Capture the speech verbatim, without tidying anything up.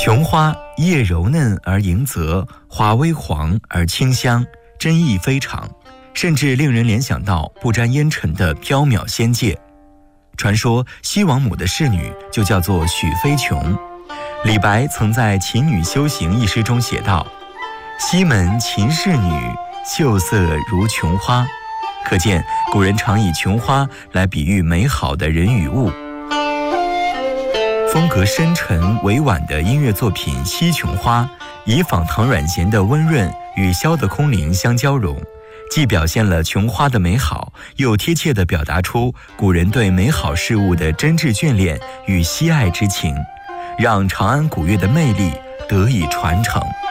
琼花叶柔嫩而莹泽，花微黄而清香，真意非常，甚至令人联想到不沾烟尘的缥缈仙界。传说西王母的侍女就叫做许飞琼。李白曾在《琴女修行》一诗中写道：西门秦侍女，秀色如琼花。可见古人常以琼花来比喻美好的人与物。风格深沉委婉的音乐作品《西琼花》，以仿唐阮咸的温润与萧的空灵相交融，既表现了琼花的美好，又贴切地表达出古人对美好事物的真挚眷恋与惜爱之情，让长安古乐的魅力得以传承。